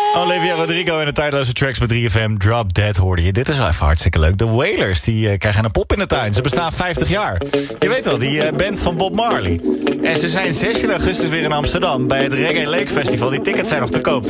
Olivia Rodrigo en de tijdloze tracks met 3FM. Drop Dead hoorde je. Dit is wel even hartstikke leuk. De Wailers die krijgen een pop in de tuin. Ze bestaan 50 jaar. Je weet wel, die band van Bob Marley. En ze zijn 16 augustus weer in Amsterdam bij het Reggae Lake Festival. Die tickets zijn nog te koop.